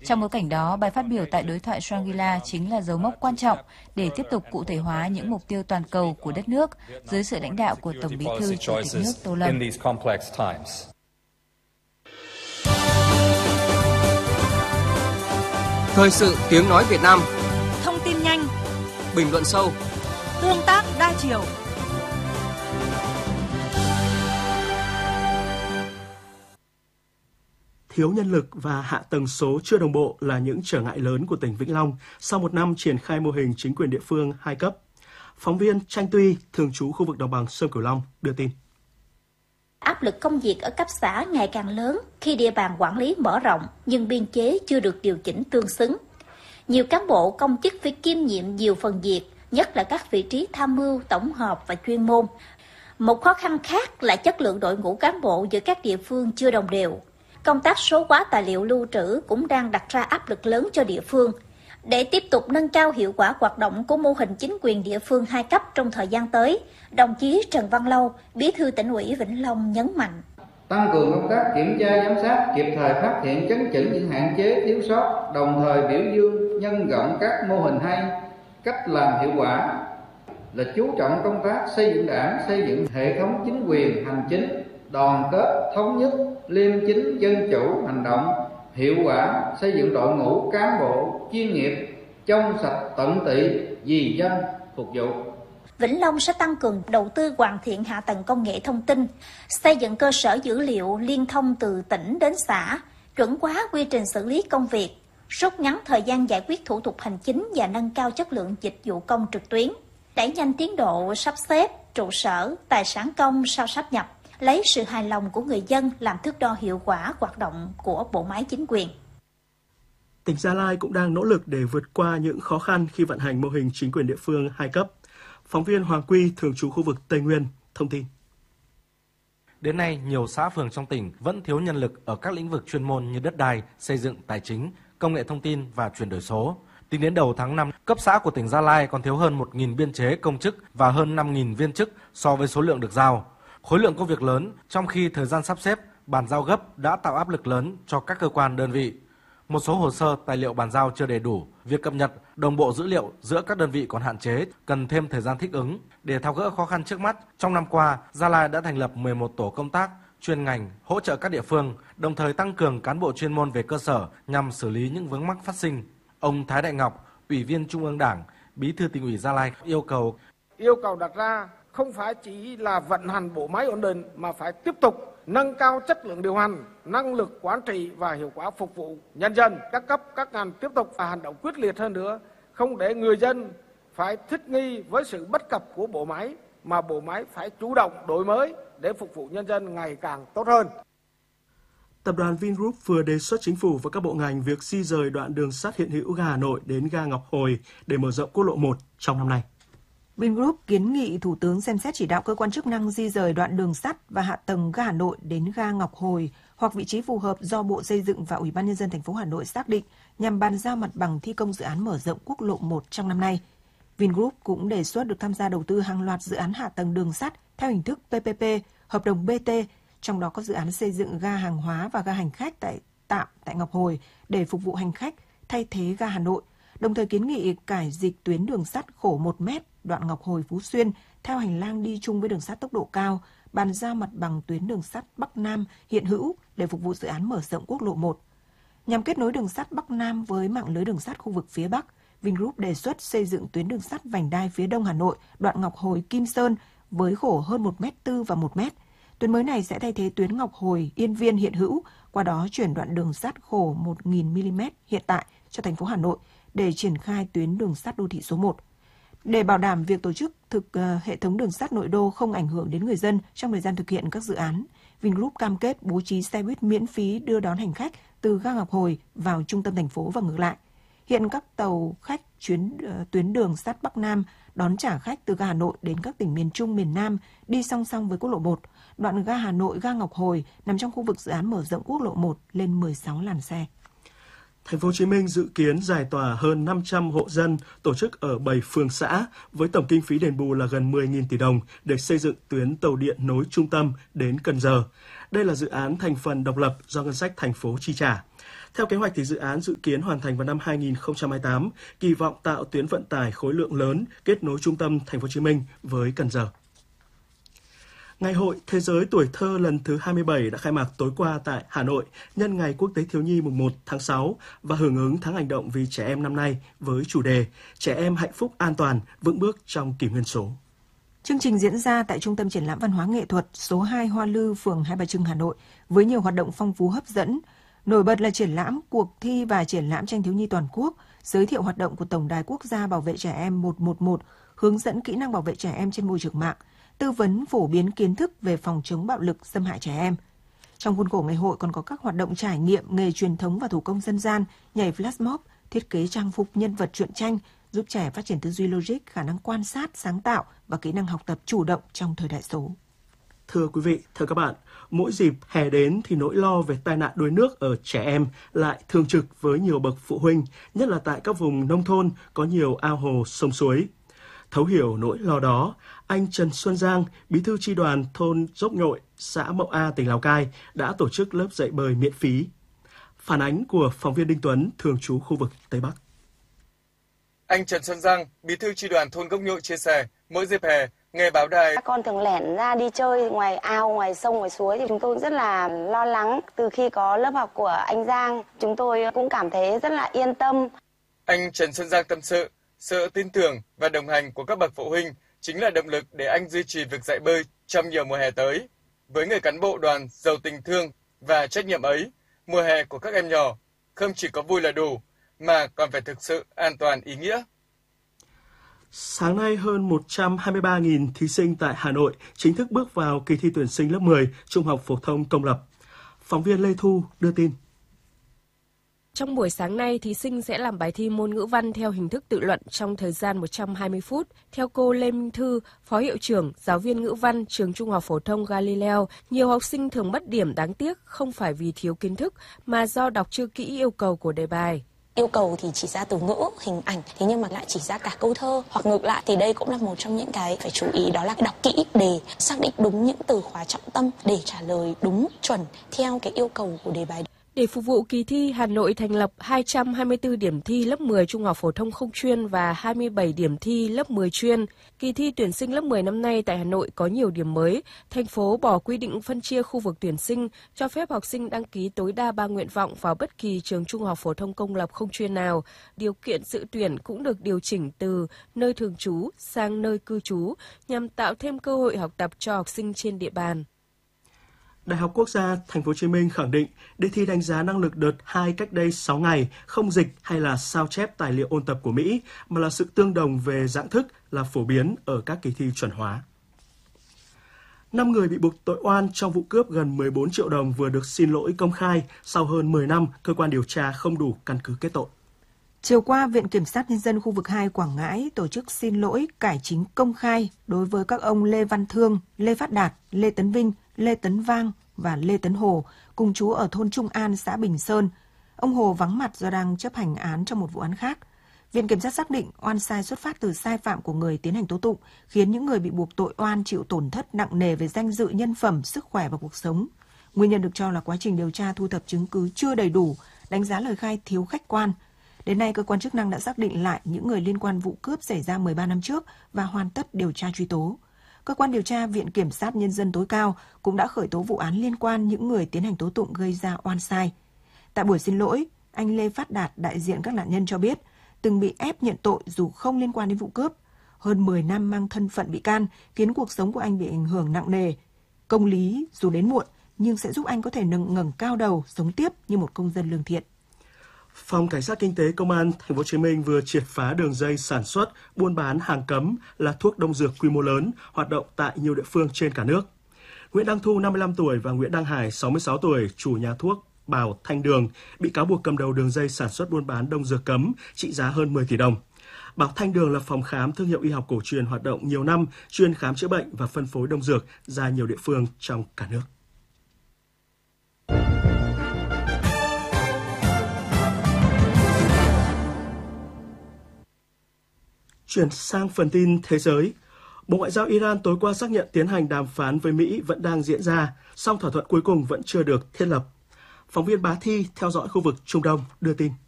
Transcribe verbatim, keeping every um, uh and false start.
Trong bối cảnh đó, bài phát biểu tại đối thoại Shangri-La chính là dấu mốc quan trọng để tiếp tục cụ thể hóa những mục tiêu toàn cầu của đất nước dưới sự lãnh đạo của Tổng Bí thư Chủ tịch nước Tô Lâm. Thời sự tiếng nói Việt Nam. Thông tin nhanh, bình luận sâu, tương tác đa chiều. Thiếu nhân lực và hạ tầng số chưa đồng bộ là những trở ngại lớn của tỉnh Vĩnh Long sau một năm triển khai mô hình chính quyền địa phương hai cấp. Phóng viên Tranh Tuy, thường trú khu vực đồng bằng sông Cửu Long đưa tin. Áp lực công việc ở cấp xã ngày càng lớn khi địa bàn quản lý mở rộng nhưng biên chế chưa được điều chỉnh tương xứng. Nhiều cán bộ công chức phải kiêm nhiệm nhiều phần việc, nhất là các vị trí tham mưu, tổng hợp và chuyên môn. Một khó khăn khác là chất lượng đội ngũ cán bộ giữa các địa phương chưa đồng đều. Công tác số hóa tài liệu lưu trữ cũng đang đặt ra áp lực lớn cho địa phương. Để tiếp tục nâng cao hiệu quả hoạt động của mô hình chính quyền địa phương hai cấp trong thời gian tới, đồng chí Trần Văn Lâu, Bí thư Tỉnh ủy Vĩnh Long nhấn mạnh. Tăng cường công tác kiểm tra giám sát, kịp thời phát hiện chấn chỉnh những hạn chế thiếu sót, đồng thời biểu dương nhân rộng các mô hình hay, cách làm hiệu quả, là chú trọng công tác xây dựng đảng, xây dựng hệ thống chính quyền hành chính, đoàn kết, thống nhất, liêm chính, dân chủ, hành động, hiệu quả, xây dựng đội ngũ cán bộ chuyên nghiệp, trong sạch, tận tụy, vì dân phục vụ. Vĩnh Long sẽ tăng cường đầu tư hoàn thiện hạ tầng công nghệ thông tin, xây dựng cơ sở dữ liệu liên thông từ tỉnh đến xã, chuẩn hóa quy trình xử lý công việc, rút ngắn thời gian giải quyết thủ tục hành chính và nâng cao chất lượng dịch vụ công trực tuyến, đẩy nhanh tiến độ sắp xếp trụ sở, tài sản công sau sáp nhập, lấy sự hài lòng của người dân làm thước đo hiệu quả hoạt động của bộ máy chính quyền. Tỉnh Gia Lai cũng đang nỗ lực để vượt qua những khó khăn khi vận hành mô hình chính quyền địa phương hai cấp. Phóng viên Hoàng Quy, thường trú khu vực Tây Nguyên, thông tin. Đến nay, nhiều xã phường trong tỉnh vẫn thiếu nhân lực ở các lĩnh vực chuyên môn như đất đai, xây dựng, tài chính, công nghệ thông tin và chuyển đổi số. Tính đến đầu tháng năm, cấp xã của tỉnh Gia Lai còn thiếu hơn một nghìn biên chế công chức và hơn năm nghìn viên chức so với số lượng được giao. Khối lượng công việc lớn, trong khi thời gian sắp xếp, bàn giao gấp đã tạo áp lực lớn cho các cơ quan đơn vị. Một số hồ sơ, tài liệu bàn giao chưa đầy đủ, việc cập nhật, đồng bộ dữ liệu giữa các đơn vị còn hạn chế, cần thêm thời gian thích ứng. Để tháo gỡ khó khăn trước mắt, trong năm qua, Gia Lai đã thành lập mười một tổ công tác chuyên ngành hỗ trợ các địa phương, đồng thời tăng cường cán bộ chuyên môn về cơ sở nhằm xử lý những vướng mắc phát sinh. Ông Thái Đại Ngọc, Ủy viên Trung ương Đảng, Bí thư Tỉnh ủy Gia Lai yêu cầu yêu cầu đặt ra không phải chỉ là vận hành bộ máy ổn định mà phải tiếp tục nâng cao chất lượng điều hành, năng lực quản trị và hiệu quả phục vụ nhân dân. Các cấp, các ngành tiếp tục phải hành động quyết liệt hơn nữa, không để người dân phải thích nghi với sự bất cập của bộ máy, mà bộ máy phải chủ động đổi mới để phục vụ nhân dân ngày càng tốt hơn. Tập đoàn Vingroup vừa đề xuất chính phủ và các bộ ngành việc di rời đoạn đường sắt hiện hữu ga Hà Nội đến ga Ngọc Hồi để mở rộng quốc lộ một trong năm nay. Vingroup kiến nghị Thủ tướng xem xét chỉ đạo cơ quan chức năng di rời đoạn đường sắt và hạ tầng ga Hà Nội đến ga Ngọc Hồi hoặc vị trí phù hợp do Bộ Xây dựng và Ủy ban Nhân dân thành phố Hà Nội xác định nhằm bàn giao mặt bằng thi công dự án mở rộng quốc lộ một trong năm nay. Vingroup cũng đề xuất được tham gia đầu tư hàng loạt dự án hạ tầng đường sắt theo hình thức pê pê pê, hợp đồng bê tê, trong đó có dự án xây dựng ga hàng hóa và ga hành khách tại tạm tại Ngọc Hồi để phục vụ hành khách thay thế ga Hà Nội, đồng thời kiến nghị cải dịch tuyến đường sắt khổ một mét đoạn Ngọc Hồi Phú Xuyên theo hành lang đi chung với đường sắt tốc độ cao, bàn giao mặt bằng tuyến đường sắt Bắc Nam hiện hữu để phục vụ dự án mở rộng quốc lộ một. Nhằm kết nối đường sắt Bắc Nam với mạng lưới đường sắt khu vực phía Bắc, Vingroup đề xuất xây dựng tuyến đường sắt vành đai phía Đông Hà Nội, đoạn Ngọc Hồi Kim Sơn với khổ hơn một mét tư và một mét. Tuyến mới này sẽ thay thế tuyến Ngọc Hồi Yên Viên hiện hữu, qua đó chuyển đoạn đường sắt khổ một nghìn mi-li-mét hiện tại cho thành phố Hà Nội để triển khai tuyến đường sắt đô thị số một. Để bảo đảm việc tổ chức thực uh, hệ thống đường sắt nội đô không ảnh hưởng đến người dân trong thời gian thực hiện các dự án, Vingroup cam kết bố trí xe buýt miễn phí đưa đón hành khách từ ga Ngọc Hồi vào trung tâm thành phố và ngược lại. Hiện các tàu khách chuyến uh, tuyến đường sắt Bắc Nam đón trả khách từ ga Hà Nội đến các tỉnh miền Trung, miền Nam đi song song với quốc lộ một. Đoạn ga Hà Nội, ga Ngọc Hồi nằm trong khu vực dự án mở rộng quốc lộ một lên mười sáu làn xe. Thành phố Hồ Chí Minh dự kiến giải tỏa hơn năm trăm hộ dân tổ chức ở bảy phường xã với tổng kinh phí đền bù là gần mười nghìn tỷ đồng để xây dựng tuyến tàu điện nối trung tâm đến Cần Giờ. Đây là dự án thành phần độc lập do ngân sách thành phố chi trả. Theo kế hoạch thì dự án dự kiến hoàn thành vào năm hai nghìn không trăm hai mươi tám, kỳ vọng tạo tuyến vận tải khối lượng lớn kết nối trung tâm Thành phố Hồ Chí Minh với Cần Giờ. Ngày hội Thế giới tuổi thơ lần thứ hai mươi bảy đã khai mạc tối qua tại Hà Nội nhân ngày Quốc tế Thiếu nhi mùng một tháng sáu và hưởng ứng tháng hành động vì trẻ em năm nay với chủ đề Trẻ em hạnh phúc an toàn, vững bước trong kỷ nguyên số. Chương trình diễn ra tại Trung tâm Triển lãm Văn hóa Nghệ thuật số hai Hoa Lư, phường Hai Bà Trưng, Hà Nội với nhiều hoạt động phong phú hấp dẫn. Nổi bật là triển lãm, cuộc thi và triển lãm tranh thiếu nhi toàn quốc, giới thiệu hoạt động của Tổng đài Quốc gia Bảo vệ trẻ em một một một, hướng dẫn kỹ năng bảo vệ trẻ em trên môi trường mạng, tư vấn phổ biến kiến thức về phòng chống bạo lực xâm hại trẻ em. Trong khuôn khổ ngày hội còn có các hoạt động trải nghiệm nghề truyền thống và thủ công dân gian, nhảy flash mob, thiết kế trang phục nhân vật truyện tranh, giúp trẻ phát triển tư duy logic, khả năng quan sát, sáng tạo và kỹ năng học tập chủ động trong thời đại số. Thưa quý vị, thưa các bạn, mỗi dịp hè đến thì nỗi lo về tai nạn đuối nước ở trẻ em lại thường trực với nhiều bậc phụ huynh, nhất là tại các vùng nông thôn có nhiều ao hồ, sông suối. Thấu hiểu nỗi lo đó, anh Trần Xuân Giang, bí thư chi đoàn thôn Dốc Nhội, xã Mậu A, tỉnh Lào Cai đã tổ chức lớp dạy bơi miễn phí. Phản ánh của phóng viên Đinh Tuấn, thường trú khu vực Tây Bắc. Anh Trần Xuân Giang, bí thư chi đoàn thôn Gốc Nhội chia sẻ, mỗi dịp hè, nghe báo đài. Các con thường lẻn ra đi chơi ngoài ao, ngoài sông, ngoài suối thì chúng tôi rất là lo lắng. Từ khi có lớp học của anh Giang, chúng tôi cũng cảm thấy rất là yên tâm. Anh Trần Xuân Giang tâm sự, sự tin tưởng và đồng hành của các bậc phụ huynh chính là động lực để anh duy trì việc dạy bơi trong nhiều mùa hè tới. Với người cán bộ đoàn giàu tình thương và trách nhiệm ấy, mùa hè của các em nhỏ không chỉ có vui là đủ, mà còn phải thực sự an toàn ý nghĩa. Sáng nay, hơn một trăm hai mươi ba nghìn thí sinh tại Hà Nội chính thức bước vào kỳ thi tuyển sinh lớp mười Trung học phổ thông công lập. Phóng viên Lê Thu đưa tin. Trong buổi sáng nay, thí sinh sẽ làm bài thi môn ngữ văn theo hình thức tự luận trong thời gian một trăm hai mươi phút. Theo cô Lê Minh Thư, Phó Hiệu trưởng, giáo viên ngữ văn trường Trung học phổ thông Galileo, nhiều học sinh thường mất điểm đáng tiếc không phải vì thiếu kiến thức mà do đọc chưa kỹ yêu cầu của đề bài. Yêu cầu thì chỉ ra từ ngữ, hình ảnh, thế nhưng mà lại chỉ ra cả câu thơ. Hoặc ngược lại thì đây cũng là một trong những cái phải chú ý, đó là đọc kỹ đề, xác định đúng những từ khóa trọng tâm để trả lời đúng, chuẩn theo cái yêu cầu của đề bài. Để phục vụ kỳ thi, Hà Nội thành lập hai trăm hai mươi tư điểm thi lớp mười Trung học phổ thông không chuyên và hai mươi bảy điểm thi lớp mười chuyên. Kỳ thi tuyển sinh lớp mười năm nay tại Hà Nội có nhiều điểm mới. Thành phố bỏ quy định phân chia khu vực tuyển sinh, cho phép học sinh đăng ký tối đa ba nguyện vọng vào bất kỳ trường Trung học phổ thông công lập không chuyên nào. Điều kiện dự tuyển cũng được điều chỉnh từ nơi thường trú sang nơi cư trú nhằm tạo thêm cơ hội học tập cho học sinh trên địa bàn. Đại học Quốc gia Thành phố Hồ Chí Minh khẳng định đề thi đánh giá năng lực đợt hai cách đây sáu ngày không dịch hay là sao chép tài liệu ôn tập của Mỹ, mà là sự tương đồng về dạng thức là phổ biến ở các kỳ thi chuẩn hóa. Năm người bị buộc tội oan trong vụ cướp gần mười bốn triệu đồng vừa được xin lỗi công khai sau hơn mười năm cơ quan điều tra không đủ căn cứ kết tội. Chiều qua, Viện Kiểm sát Nhân dân khu vực hai Quảng Ngãi tổ chức xin lỗi cải chính công khai đối với các ông Lê Văn Thương, Lê Phát Đạt, Lê Tấn Vinh, Lê Tấn Vang và Lê Tấn Hồ, cùng trú ở thôn Trung An, xã Bình Sơn. Ông Hồ vắng mặt do đang chấp hành án trong một vụ án khác. Viện Kiểm sát xác định oan sai xuất phát từ sai phạm của người tiến hành tố tụng, khiến những người bị buộc tội oan chịu tổn thất nặng nề về danh dự, nhân phẩm, sức khỏe và cuộc sống. Nguyên nhân được cho là quá trình điều tra thu thập chứng cứ chưa đầy đủ, đánh giá lời khai thiếu khách quan. Đến nay, cơ quan chức năng đã xác định lại những người liên quan vụ cướp xảy ra mười ba năm trước và hoàn tất điều tra truy tố. Cơ quan điều tra Viện Kiểm sát Nhân dân tối cao cũng đã khởi tố vụ án liên quan những người tiến hành tố tụng gây ra oan sai. Tại buổi xin lỗi, anh Lê Phát Đạt, đại diện các nạn nhân cho biết, từng bị ép nhận tội dù không liên quan đến vụ cướp. Hơn mười năm mang thân phận bị can khiến cuộc sống của anh bị ảnh hưởng nặng nề. Công lý dù đến muộn nhưng sẽ giúp anh có thể nâng ngẩng cao đầu, sống tiếp như một công dân lương thiện. Phòng Cảnh sát Kinh tế Công an Thành phố Hồ Chí Minh vừa triệt phá đường dây sản xuất, buôn bán hàng cấm là thuốc đông dược quy mô lớn hoạt động tại nhiều địa phương trên cả nước. Nguyễn Đăng Thu, năm mươi lăm tuổi và Nguyễn Đăng Hải, sáu mươi sáu tuổi, chủ nhà thuốc Bảo Thanh Đường, bị cáo buộc cầm đầu đường dây sản xuất buôn bán đông dược cấm trị giá hơn mười tỷ đồng. Bảo Thanh Đường là phòng khám thương hiệu y học cổ truyền hoạt động nhiều năm, chuyên khám chữa bệnh và phân phối đông dược ra nhiều địa phương trong cả nước. Chuyển sang phần tin thế giới, Bộ Ngoại giao Iran tối qua xác nhận tiến hành đàm phán với Mỹ vẫn đang diễn ra, song thỏa thuận cuối cùng vẫn chưa được thiết lập. Phóng viên Bá Thi theo dõi khu vực Trung Đông đưa tin.